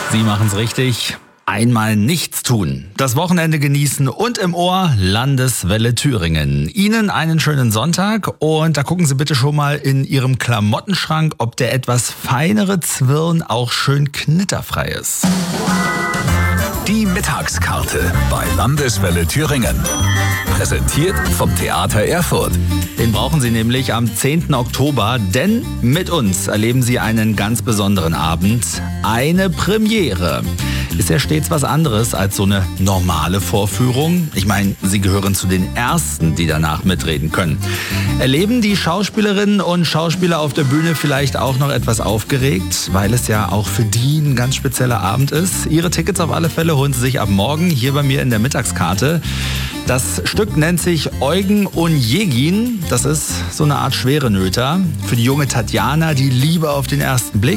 Sie machen's richtig. Einmal nichts tun, das Wochenende genießen und im Ohr Landeswelle Thüringen. Ihnen einen schönen Sonntag und da gucken Sie bitte schon mal in Ihrem Klamottenschrank, ob der etwas feinere Zwirn auch schön knitterfrei ist. Die Mittagskarte bei Landeswelle Thüringen. Präsentiert vom Theater Erfurt. Den brauchen Sie nämlich am 10. Oktober, denn mit uns erleben Sie einen ganz besonderen Abend. Eine Premiere. Ist ja stets was anderes als so eine normale Vorführung. Ich meine, Sie gehören zu den Ersten, die danach mitreden können. Erleben die Schauspielerinnen und Schauspieler auf der Bühne vielleicht auch noch etwas aufgeregt, weil es ja auch für die ein ganz spezieller Abend ist. Ihre Tickets auf alle Fälle holen Sie sich ab morgen hier bei mir in der Mittagskarte. Das Stück nennt sich Eugen Onegin. Das ist so eine Art Schwerenöter. Für die junge Tatjana die Liebe auf den ersten Blick.